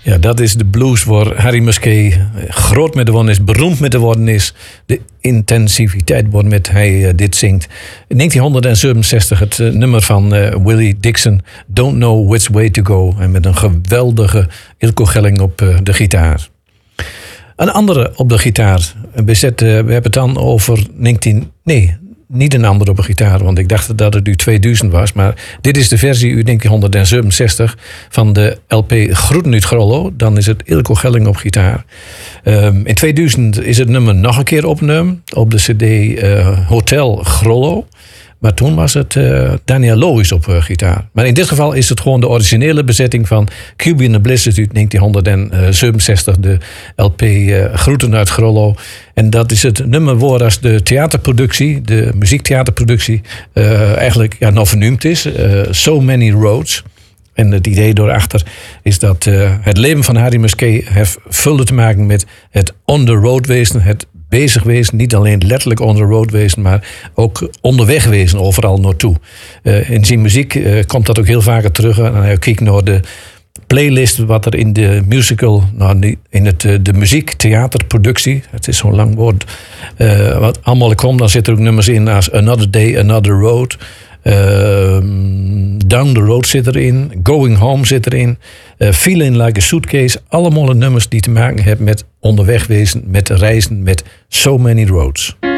Ja, dat is de blues waar Harry Musquet groot mee te worden is, beroemd mee te worden is. De intensiviteit waarmee hij dit zingt. In 1967 het nummer van Willie Dixon, Don't Know Which Way to Go. En met een geweldige Ilko Gelling op de gitaar. Een andere op de gitaar. We hebben het dan over niet een andere op de gitaar, want ik dacht dat het u 2000 was. Maar dit is de versie uit 1967 van de LP Groeten uit Grollo. Dan is het Ilko Gelling op gitaar. In 2000 is het nummer nog een keer opgenomen op de CD Hotel Grollo. Maar toen was het Daniel Lois op gitaar. Maar in dit geval is het gewoon de originele bezetting van QB and the Blizzard uit 1967. De LP Groeten uit Grollo. En dat is het nummer waar als de theaterproductie, de muziektheaterproductie, eigenlijk nog vernoemd is. So Many Roads. En het idee daarachter is dat het leven van Harry Musquet heeft veel te maken met het on the road wezen, het bezig wezen, niet alleen letterlijk on the road wezen, maar ook onderweg wezen, overal naartoe. In zijn muziek komt dat ook heel vaak terug. En als je kijkt naar de playlist wat er in de musical, de muziektheaterproductie, het is zo'n lang woord, wat allemaal komt, dan zitten er ook nummers in als Another Day, Another Road. Down the Road zit erin, Going Home zit erin, Feeling Like a Suitcase. Allemaal nummers die te maken hebben met onderweg wezen, met reizen, met So Many Roads.